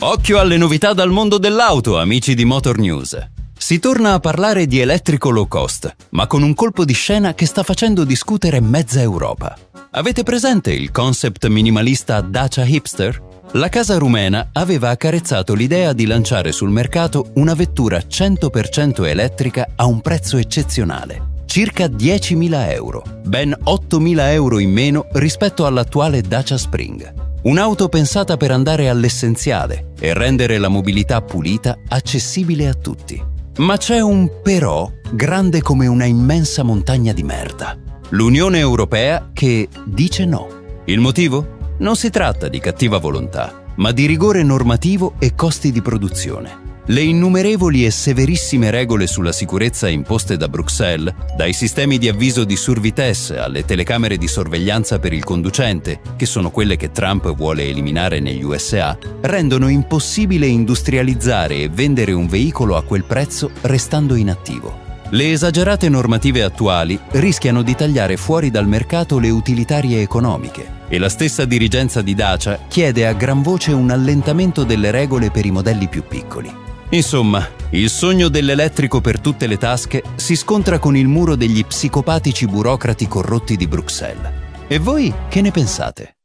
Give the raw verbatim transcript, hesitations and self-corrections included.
Occhio alle novità dal mondo dell'auto, amici di Motor News. Si torna a parlare di elettrico low cost, ma con un colpo di scena che sta facendo discutere mezza Europa. Avete presente il concept minimalista Dacia Hipster? La casa rumena aveva accarezzato l'idea di lanciare sul mercato una vettura cento per cento elettrica a un prezzo eccezionale, circa diecimila euro, ben ottomila euro in meno rispetto all'attuale Dacia Spring. Un'auto pensata per andare all'essenziale e rendere la mobilità pulita accessibile a tutti. Ma c'è un però grande come una immensa montagna di merda. L'Unione Europea che dice no. Il motivo? Non si tratta di cattiva volontà, ma di rigore normativo e costi di produzione. Le innumerevoli e severissime regole sulla sicurezza imposte da Bruxelles, dai sistemi di avviso di survitesse alle telecamere di sorveglianza per il conducente, che sono quelle che Trump vuole eliminare negli U S A, rendono impossibile industrializzare e vendere un veicolo a quel prezzo restando inattivo. Le esagerate normative attuali rischiano di tagliare fuori dal mercato le utilitarie economiche e la stessa dirigenza di Dacia chiede a gran voce un allentamento delle regole per i modelli più piccoli. Insomma, il sogno dell'elettrico per tutte le tasche si scontra con il muro degli psicopatici burocrati corrotti di Bruxelles. E voi che ne pensate?